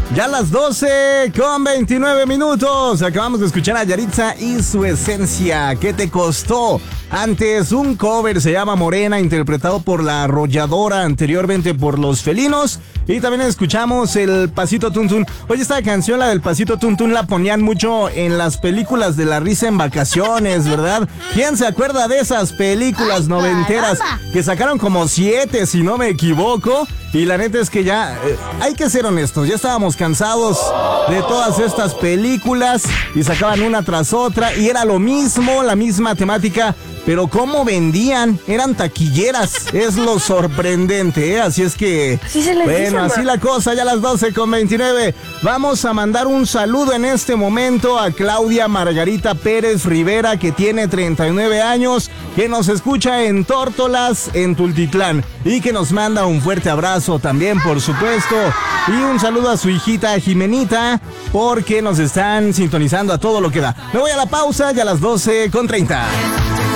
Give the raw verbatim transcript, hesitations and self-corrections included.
Ya a las doce con veintinueve minutos. Acabamos de escuchar a Yaritza y su esencia. ¿Qué te costó? Antes, un cover, se llama Morena, interpretado por La Arrolladora, anteriormente por Los Felinos. Y también escuchamos el Pasito Tun Tun. Oye, esta canción, la del Pasito Tun Tun, la ponían mucho en las películas de La Risa en Vacaciones, ¿verdad? ¿Quién se acuerda de esas películas Ay, noventeras? Caramba. Que sacaron como siete, si no me equivoco. Y la neta es que ya, eh, hay que ser honestos, ya estábamos cansados de todas estas películas y sacaban una tras otra y era lo mismo, la misma temática, pero cómo vendían, eran taquilleras, es lo sorprendente, ¿eh? Así es que, así se les bueno, dice, así la cosa, ya a las doce con veintinueve. Vamos a mandar un saludo en este momento a Claudia Margarita Pérez Rivera, que tiene treinta y nueve años, que nos escucha en Tórtolas, en Tultitlán, y que nos manda un fuerte abrazo también, por supuesto, y un saludo a su hijita Jimenita, porque nos están sintonizando a todo lo que da. Me voy a la pausa, ya a las doce con treinta.